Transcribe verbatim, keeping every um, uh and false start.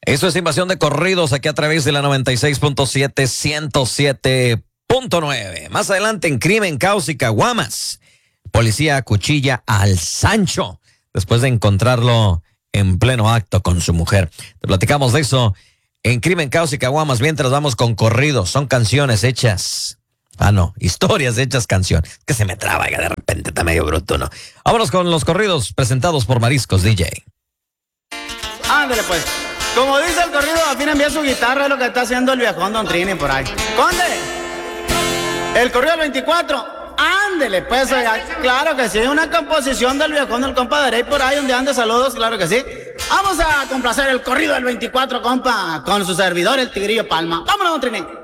Eso es Invasión de Corridos aquí a través de la noventa y seis punto siete, ciento siete punto nueve. Más adelante en Crimen, Caos y Caguamas. Policía acuchilla al Sancho después de encontrarlo en pleno acto con su mujer. Te platicamos de eso en Crimen, Caos y Caguamas mientras vamos con corridos. Son canciones hechas... Ah, no, historias hechas canción. Que se me traba, que de repente está medio bruto, ¿no? Vámonos con los corridos presentados por Mariscos D J. Ándale, pues. Como dice el corrido, afina envía su guitarra, es lo que está haciendo el viejón Don Trini por ahí. ¡Conde! El corrido del veinticuatro. Ándele, pues, oiga, claro que sí. Una composición del viejón del compa de Rey por ahí, donde ande saludos, claro que sí. Vamos a complacer el corrido del veinticuatro, compa, con su servidor, el Tigrillo Palma. ¡Vámonos, Don Trini!